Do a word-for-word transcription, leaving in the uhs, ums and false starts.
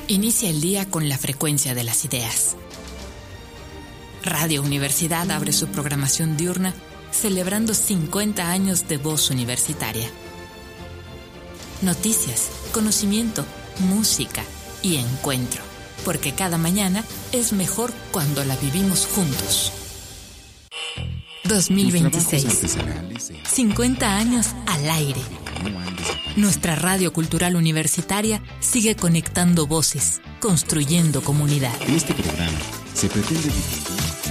Inicia el día con la frecuencia de las ideas. Radio Universidad abre su programación diurna celebrando cincuenta años de voz universitaria. Noticias, conocimiento, música y encuentro, porque cada mañana es mejor cuando la vivimos juntos. dos mil veintiséis. cincuenta años al aire. Nuestra radio cultural universitaria sigue conectando voces, construyendo comunidad. En este programa se pretende difundir